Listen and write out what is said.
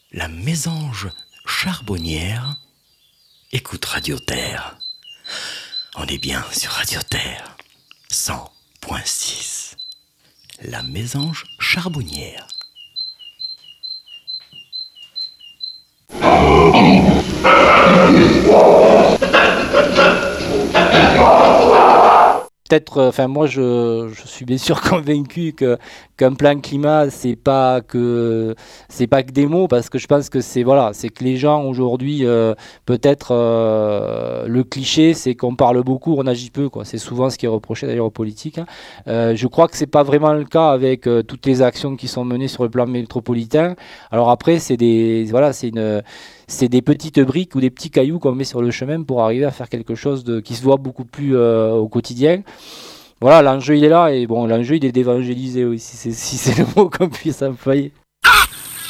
la mésange charbonnière écoute Radio Terre. On est bien sur Radio Terre 100.6. La mésange charbonnière. Peut-être, moi je suis bien sûr convaincu qu'un plan climat c'est pas que des mots, parce que je pense que c'est que les gens aujourd'hui, peut-être, le cliché c'est qu'on parle beaucoup, on agit peu, quoi. C'est souvent ce qui est reproché d'ailleurs aux politiques, hein. Je crois que c'est pas vraiment le cas avec toutes les actions qui sont menées sur le plan métropolitain. Alors après c'est des petites briques ou des petits cailloux qu'on met sur le chemin pour arriver à faire quelque chose qui se voit beaucoup plus au quotidien. Voilà, l'enjeu il est là, et bon, l'enjeu il est d'évangéliser aussi, si c'est le mot qu'on puisse employer.